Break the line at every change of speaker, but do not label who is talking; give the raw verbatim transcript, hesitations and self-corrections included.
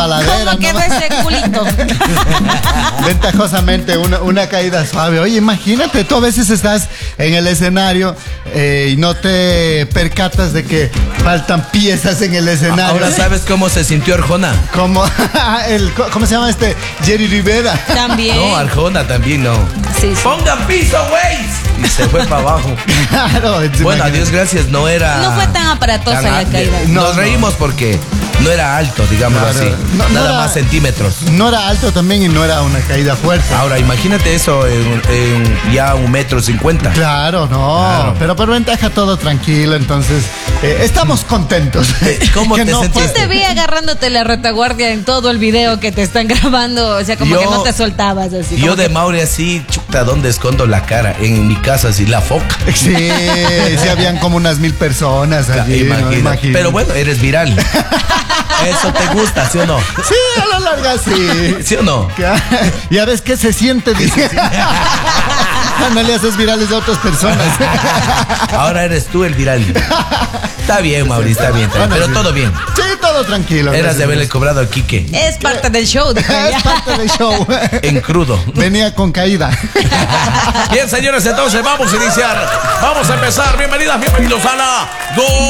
¿Cómo quedó ese culito?
Ventajosamente, una, una caída suave. Oye, imagínate, tú a veces estás en el escenario eh, y no te percatas de que faltan piezas en el escenario.
Ahora sabes cómo se sintió Arjona.
Como el, ¿cómo se llama este? Jerry Rivera.
También.
No, Arjona también no.
Sí, sí.
¡Pongan piso, güey! Y se fue para abajo.
Claro,
Bueno, a Dios gracias, no era...
No fue tan aparatosa
tan
la
a-
caída.
No,
Nos
no.
reímos porque no era alto, digamos
Claro.
así.
No, no
Nada
era-
más centímetros.
No era alto también y no era una caída fuerte.
Ahora, imagínate eso en, en ya un metro cincuenta.
Claro, no.
Claro.
Pero por ventaja todo tranquilo, entonces eh, estamos contentos.
¿Cómo
Que
te
no
sentiste?
Yo te vi agarrándote la retaguardia en todo el video que te están grabando. O sea, como
Yo-
que no te soltabas así.
Yo
como
de
que-
Mauri así, chuta, ¿dónde escondo la cara? En mi casa, así, la foca.
Sí, sí habían como unas mil personas allí. ¿no?
Imagina.
Imagínate.
Pero bueno, eres viral. Eso te gusta, ¿sí o no?
Sí, a la larga sí.
¿Sí o no?
Ya ves qué se siente, dice. Cuando le haces virales a otras personas.
Ahora eres tú el viral. Está bien, Mauri, está bien, está bien.
Bueno,
Pero
sí.
todo bien.
Sí, todo tranquilo.
Eras de
gracias.
haberle cobrado al Quique.
Es parte del show. dijo ella.
Es parte del show.
En crudo.
Venía con caída.
Bien, señores, entonces vamos a iniciar. Vamos a empezar. Bienvenidas, bienvenidos a la Go.